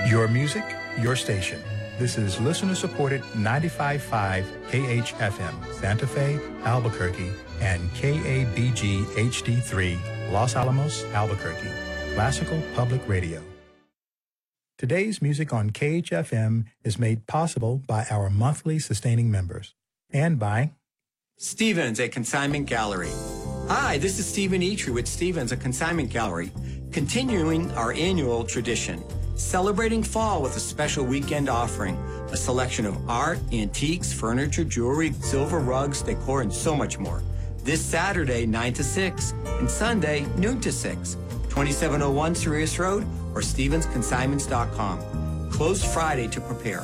Your music, your station. This is listener-supported 95.5 KHFM, Santa Fe, Albuquerque, and KABG HD3, Los Alamos, Albuquerque. Classical Public Radio. Today's music on KHFM is made possible by our monthly sustaining members and by Stevens, a consignment gallery. Hi, this is Stephen Eitry with Stevens, a consignment gallery, continuing our annual tradition, celebrating fall with a special weekend offering, a selection of art, antiques, furniture, jewelry, silver rugs, decor, and so much more. This Saturday, 9 to 6, and Sunday, noon to 6, 2701 Sirius Road or StevensConsignments.com. Closed Friday to prepare.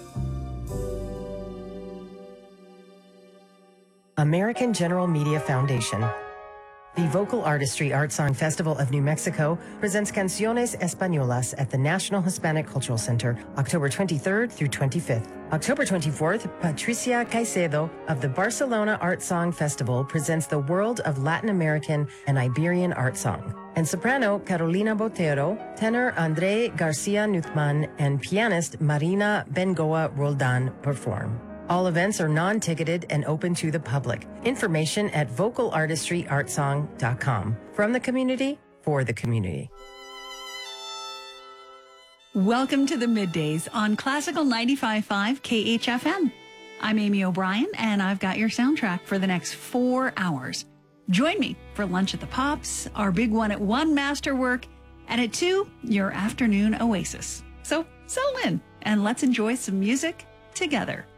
American General Media Foundation. The Vocal Artistry Art Song Festival of New Mexico presents Canciones Españolas at the National Hispanic Cultural Center, October 23rd through 25th. October 24th, Patricia Caicedo of the Barcelona Art Song Festival presents the world of Latin American and Iberian art song. And soprano Carolina Botero, tenor André Garcia Nuthman, and pianist Marina Bengoa Roldan perform. All events are non-ticketed and open to the public. Information at vocalartistryartsong.com. From the community, for the community. Welcome to the Middays on Classical 95.5 KHFM. I'm Amy O'Brien, and I've got your soundtrack for the next 4 hours. Join me for Lunch at the Pops, our Big One at 1 Masterwork, and at 2, your afternoon oasis. So settle in, and let's enjoy some music together.